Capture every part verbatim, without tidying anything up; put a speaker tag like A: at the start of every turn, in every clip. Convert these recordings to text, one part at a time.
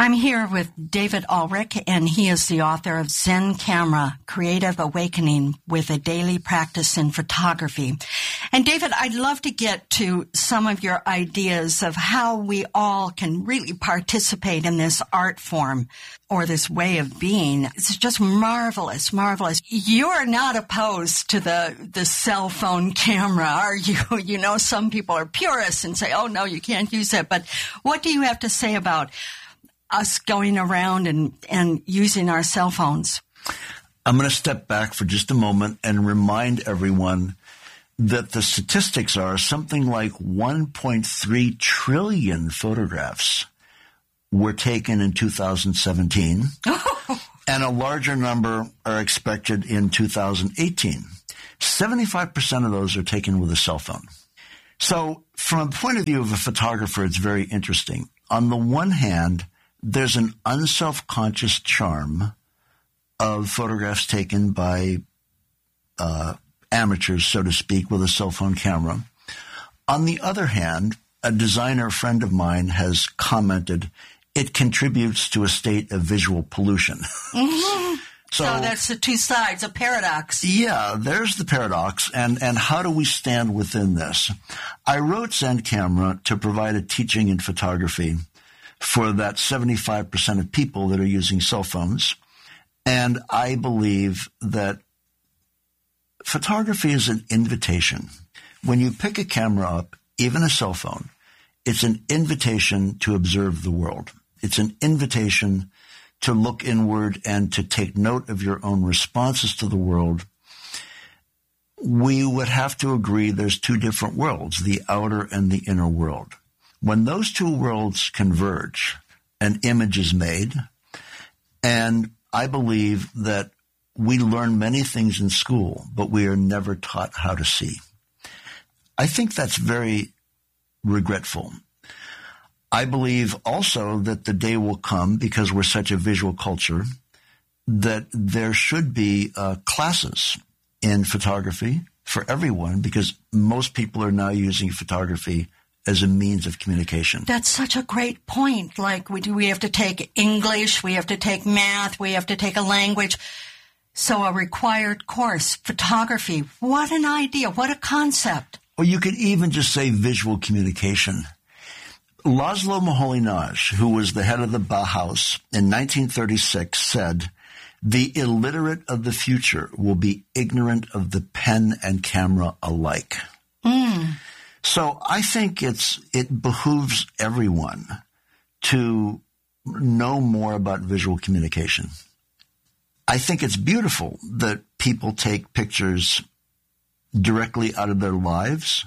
A: I'm here with David Ulrich, and he is the author of Zen Camera, Creative Awakening with a Daily Practice in Photography. And David, I'd love to get to some of your ideas of how we all can really participate in this art form or this way of being. It's just marvelous, marvelous. You're not opposed to the, the cell phone camera, are you? You know, some people are purists and say, oh, no, you can't use it. But what do you have to say about us going around and, and using our cell phones?
B: I'm going to step back for just a moment and remind everyone that the statistics are something like one point three trillion photographs were taken in two thousand seventeen, and a larger number are expected in two thousand eighteen. seventy-five percent of those are taken with a cell phone. So from a point of view of a photographer, it's very interesting. On the one hand, there's an unself-conscious charm of photographs taken by uh, amateurs, so to speak, with a cell phone camera. On the other hand, a designer friend of mine has commented it contributes to a state of visual pollution.
A: Mm-hmm. So, so that's the two sides, a paradox.
B: Yeah, there's the paradox. And, and how do we stand within this? I wrote Zen Camera to provide a teaching in photography for that seventy-five percent of people that are using cell phones. And I believe that photography is an invitation. When you pick a camera up, even a cell phone, it's an invitation to observe the world. It's an invitation to look inward and to take note of your own responses to the world. We would have to agree there's two different worlds, the outer and the inner world. When those two worlds converge, an image is made, and I believe that we learn many things in school, but we are never taught how to see. I think that's very regretful. I believe also that the day will come, because we're such a visual culture, that there should be uh, classes in photography for everyone, because most people are now using photography as a means of communication.
A: That's such a great point. Like, we do, we have to take English, we have to take math, we have to take a language. So a required course, photography. What an idea. What a concept.
B: Or you could even just say visual communication. Laszlo Moholy-Nagy, who was the head of the Bauhaus in nineteen thirty-six, said, "The illiterate of the future will be ignorant of the pen and camera alike."
A: Mm.
B: So I think it's it behooves everyone to know more about visual communication. I think it's beautiful that people take pictures directly out of their lives,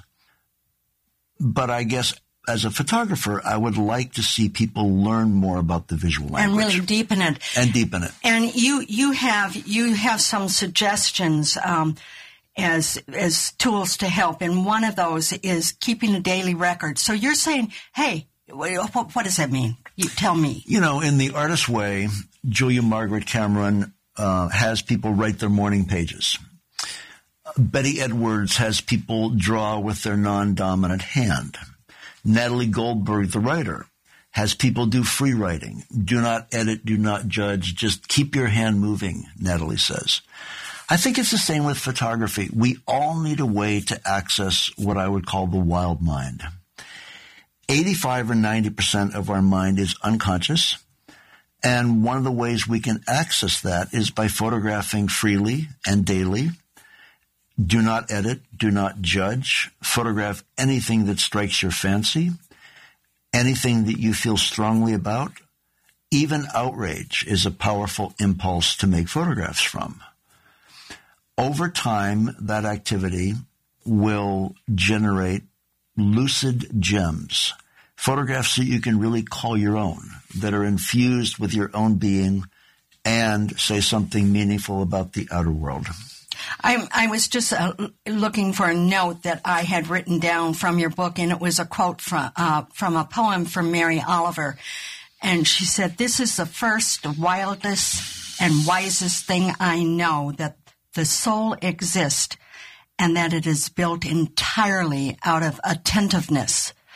B: but I guess as a photographer, I would like to see people learn more about the visual language.
A: And really deepen it.
B: And deepen it.
A: And you, you have, you have some suggestions, um, as, as tools to help. And one of those is keeping a daily record. So you're saying, hey, what, what does that mean? You tell me.
B: You know, in the artist way, Julia Margaret Cameron, uh, has people write their morning pages. Betty Edwards has people draw with their non-dominant hand. Natalie Goldberg, the writer, has people do free writing. Do not edit, do not judge, just keep your hand moving, Natalie says. I think it's the same with photography. We all need a way to access what I would call the wild mind. eighty-five or ninety percent of our mind is unconscious, and one of the ways we can access that is by photographing freely and daily. Do not edit, do not judge, photograph anything that strikes your fancy, anything that you feel strongly about. Even outrage is a powerful impulse to make photographs from. Over time, that activity will generate lucid gems, photographs that you can really call your own, that are infused with your own being and say something meaningful about the outer world.
A: I, I was just uh, looking for a note that I had written down from your book, and it was a quote from uh, from a poem from Mary Oliver. And she said, "This is the first, wildest, and wisest thing I know, that the soul exists and that it is built entirely out of attentiveness."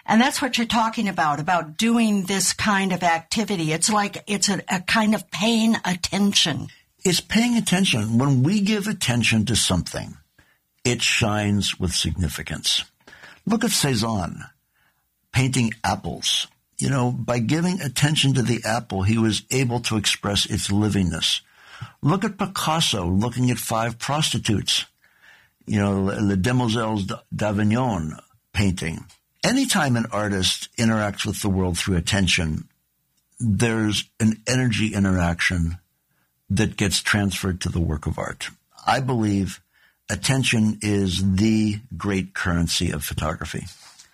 A: And that's what you're talking about, about doing this kind of activity. It's like it's a, a kind of paying attention.
B: It's paying attention. When we give attention to something, it shines with significance. Look at Cezanne painting apples. You know, by giving attention to the apple, he was able to express its livingness. Look at Picasso looking at five prostitutes. You know, Les Demoiselles d'Avignon painting. Anytime an artist interacts with the world through attention, there's an energy interaction that gets transferred to the work of art. I believe attention is the great currency of photography.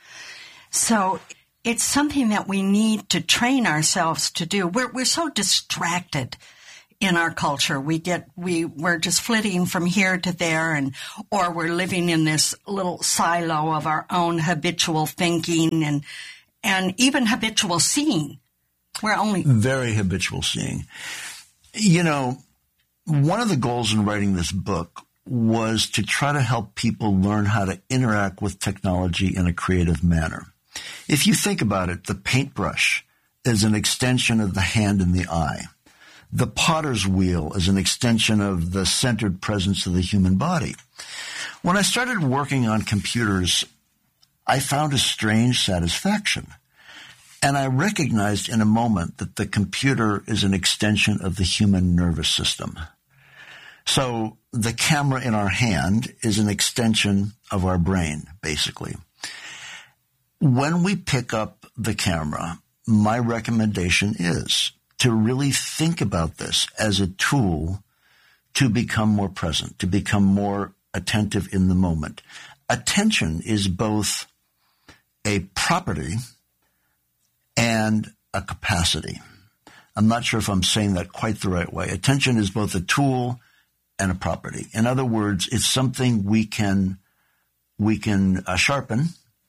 A: So it's something that we need to train ourselves to do. We're we're so distracted in our culture. We get we we're just flitting from here to there, and or we're living in this little silo of our own habitual thinking and and even habitual seeing. We're only
B: very habitual seeing. You know, one of the goals in writing this book was to try to help people learn how to interact with technology in a creative manner. If you think about it, the paintbrush is an extension of the hand and the eye. The potter's wheel is an extension of the centered presence of the human body. When I started working on computers, I found a strange satisfaction. And I recognized in a moment that the computer is an extension of the human nervous system. So the camera in our hand is an extension of our brain, basically. When we pick up the camera, my recommendation is to really think about this as a tool to become more present, to become more attentive in the moment. Attention is both a property and a capacity. I'm not sure if I'm saying that quite the right way. Attention is both a tool and a property. In other words, it's something we can we can uh, sharpen.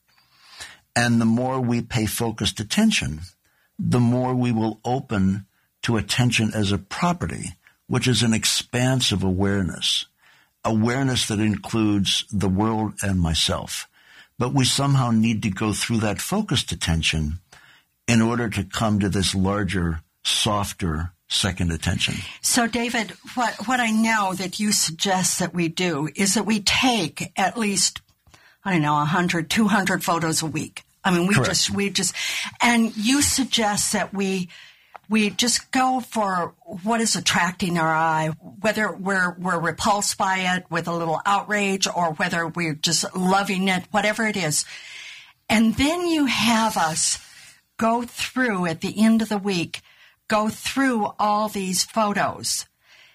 B: And the more we pay focused attention, the more we will open to attention as a property, which is an expansive awareness, awareness that includes the world and myself. But we somehow need to go through that focused attention in order to come to this larger, softer second attention.
A: So, David, what, what I know that you suggest that we do is that we take at least, I don't know, one hundred, two hundred photos a week. I mean, we
B: Correct.
A: just, we just, and you suggest that we, we just go for what is attracting our eye, whether we're, we're repulsed by it with a little outrage or whether we're just loving it, whatever it is. And then you have us go through at the end of the week, go through all these photos.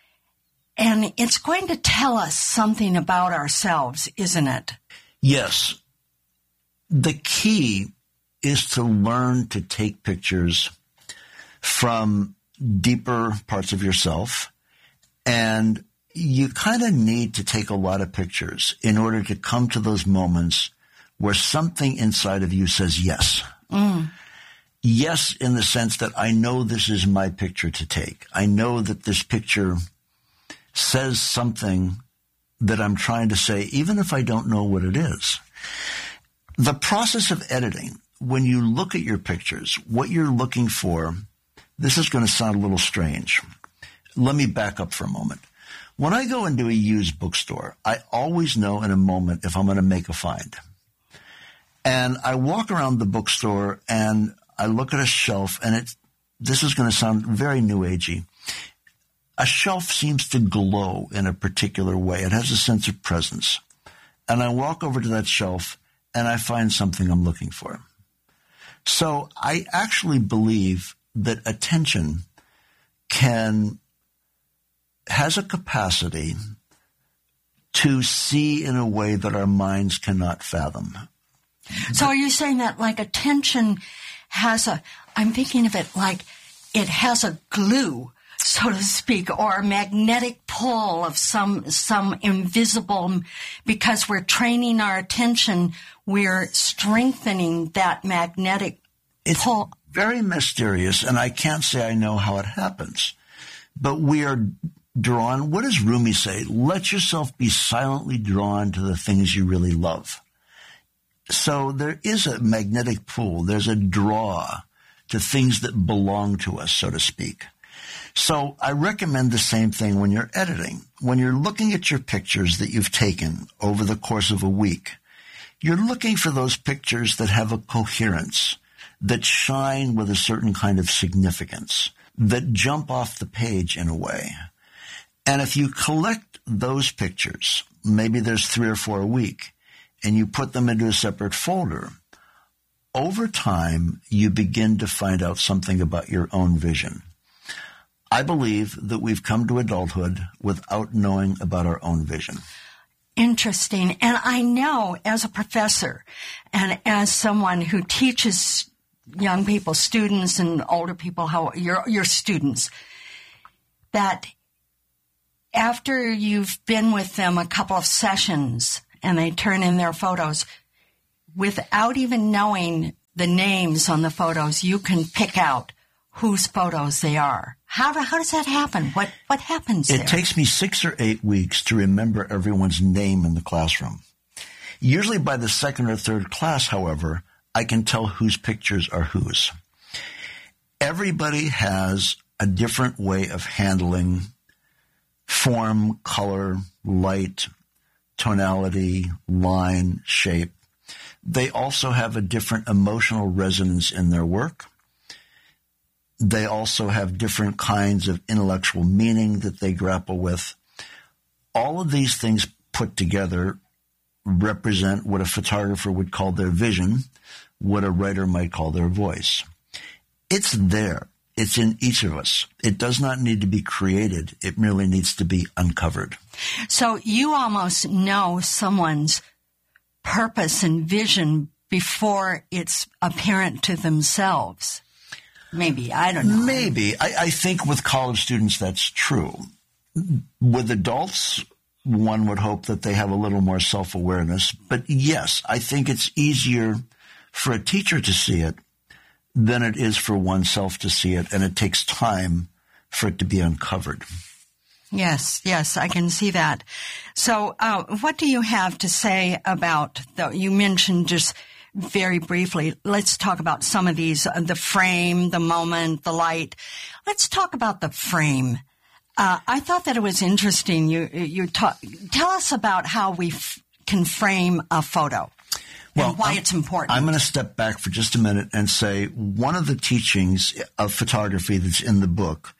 A: And it's going to tell us something about ourselves, isn't it?
B: Yes. The key is to learn to take pictures from deeper parts of yourself. And you kind of need to take a lot of pictures in order to come to those moments where something inside of you says yes.
A: Mm.
B: Yes, in the sense that I know this is my picture to take. I know that this picture says something that I'm trying to say, even if I don't know what it is. The process of editing, when you look at your pictures, what you're looking for, this is going to sound a little strange. Let me back up for a moment. When I go into a used bookstore, I always know in a moment if I'm going to make a find. And I walk around the bookstore and I look at a shelf, and it, this is going to sound very new agey. A shelf seems to glow in a particular way. It has a sense of presence. And I walk over to that shelf and I find something I'm looking for. So I actually believe that attention can, has a capacity to see in a way that our minds cannot fathom.
A: So are you saying that like attention has a, I'm thinking of it like it has a glue, so to speak, or a magnetic pull of some some invisible, because we're training our attention, we're strengthening that magnetic
B: it's
A: pull.
B: Very mysterious, and I can't say I know how it happens. But we are drawn, what does Rumi say? Let yourself be silently drawn to the things you really love. So there is a magnetic pull. There's a draw to things that belong to us, so to speak. So I recommend the same thing when you're editing. When you're looking at your pictures that you've taken over the course of a week, you're looking for those pictures that have a coherence, that shine with a certain kind of significance, that jump off the page in a way. And if you collect those pictures, maybe there's three or four a week, and you put them into a separate folder, over time, you begin to find out something about your own vision. I believe that we've come to adulthood without knowing about our own vision.
A: Interesting. And I know as a professor and as someone who teaches young people, students and older people, how your your students, that after you've been with them a couple of sessions and they turn in their photos, without even knowing the names on the photos, you can pick out whose photos they are. How do, how does that happen? What what happens there?
B: It takes me six or eight weeks to remember everyone's name in the classroom. Usually by the second or third class, however, I can tell whose pictures are whose. Everybody has a different way of handling form, color, light, tonality, line, shape. They also have a different emotional resonance in their work. They also have different kinds of intellectual meaning that they grapple with. All of these things put together represent what a photographer would call their vision, what a writer might call their voice. It's there. It's in each of us. It does not need to be created. It merely needs to be uncovered.
A: So you almost know someone's purpose and vision before it's apparent to themselves. Maybe. I don't know.
B: Maybe. I, I think with college students that's true. With adults, one would hope that they have a little more self-awareness. But yes, I think it's easier for a teacher to see it than it is for oneself to see it, and it takes time for it to be uncovered.
A: Yes, yes, I can see that. So uh, what do you have to say about, the, you mentioned just very briefly, let's talk about some of these, uh, the frame, the moment, the light. Let's talk about the frame. Uh, I thought that it was interesting. You, you talk, tell us about how we f- can frame a photo.
B: Well,
A: and why
B: I'm,
A: it's important.
B: I'm going to step back for just a minute and say one of the teachings of photography that's in the book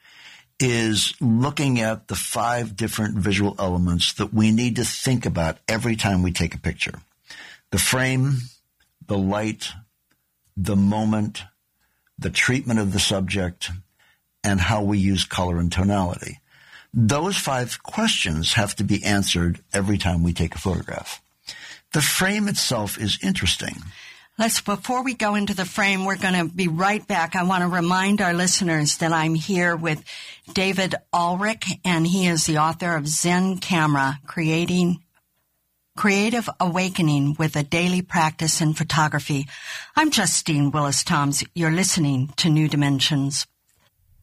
B: is looking at the five different visual elements that we need to think about every time we take a picture. The frame, the light, the moment, the treatment of the subject, and how we use color and tonality. Those five questions have to be answered every time we take a photograph. The frame itself is interesting.
A: Let's, before we go into the frame, we're going to be right back. I want to remind our listeners that I'm here with David Ulrich, and he is the author of Zen Camera, Creating Creative Awakening with a Daily Practice in Photography. I'm Justine Willis-Toms. You're listening to New Dimensions.